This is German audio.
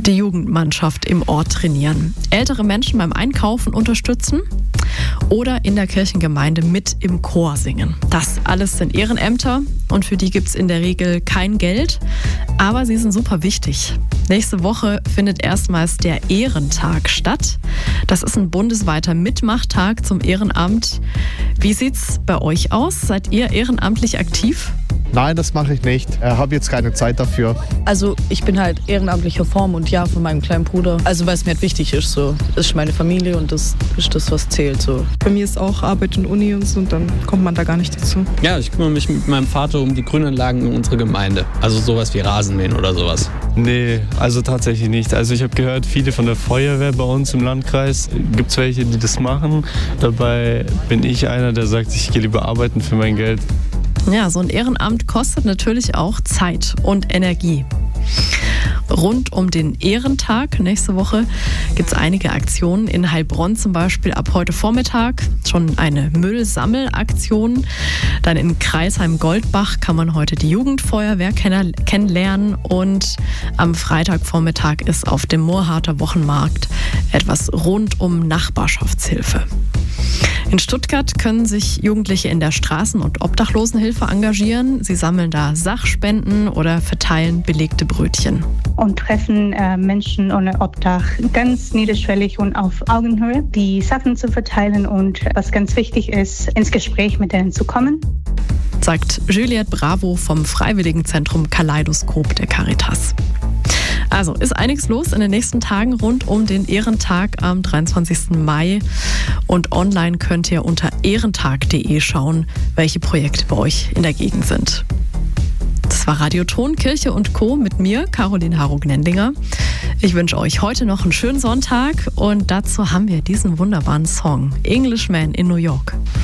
Die Jugendmannschaft im Ort trainieren, ältere Menschen beim Einkaufen unterstützen oder in der Kirchengemeinde mit im Chor singen. Das alles sind Ehrenämter und für die gibt es in der Regel kein Geld, aber sie sind super wichtig. Nächste Woche findet erstmals der Ehrentag statt. Das ist ein bundesweiter Mitmachtag zum Ehrenamt. Wie sieht's bei euch aus? Seid ihr ehrenamtlich aktiv? Nein, das mache ich nicht. Ich habe jetzt keine Zeit dafür. Also ich bin halt ehrenamtlicher Form und ja, von meinem kleinen Bruder. Also weil es mir halt wichtig ist, so. Das ist meine Familie und das ist das, was zählt. So. Bei mir ist auch Arbeit und Uni und so und dann kommt man da gar nicht dazu. Ja, ich kümmere mich mit meinem Vater um die Grünanlagen in unserer Gemeinde. Also sowas wie Rasenmähen oder sowas. Nee, also tatsächlich nicht. Also ich habe gehört, viele von der Feuerwehr bei uns im Landkreis, gibt es welche, die das machen. Dabei bin ich einer, der sagt, ich gehe lieber arbeiten für mein Geld. Ja, so ein Ehrenamt kostet natürlich auch Zeit und Energie. Rund um den Ehrentag nächste Woche gibt es einige Aktionen. In Heilbronn zum Beispiel ab heute Vormittag schon eine Müllsammelaktion. Dann in Kreisheim-Goldbach kann man heute die Jugendfeuerwehr kennenlernen. Und am Freitagvormittag ist auf dem Moorharter Wochenmarkt etwas rund um Nachbarschaftshilfe. In Stuttgart können sich Jugendliche in der Straßen- und Obdachlosenhilfe engagieren. Sie sammeln da Sachspenden oder verteilen belegte Brötchen. Und treffen Menschen ohne Obdach ganz niederschwellig und auf Augenhöhe, die Sachen zu verteilen und, was ganz wichtig ist, ins Gespräch mit denen zu kommen. Sagt Juliette Bravo vom Freiwilligenzentrum Kaleidoskop der Caritas. Also ist einiges los in den nächsten Tagen rund um den Ehrentag am 23. Mai. Und online könnt ihr unter ehrentag.de schauen, welche Projekte bei euch in der Gegend sind. Das war Radio Ton, Kirche und Co. mit mir, Caroline Harro-Gnendinger. Ich wünsche euch heute noch einen schönen Sonntag und dazu haben wir diesen wunderbaren Song, Englishman in New York.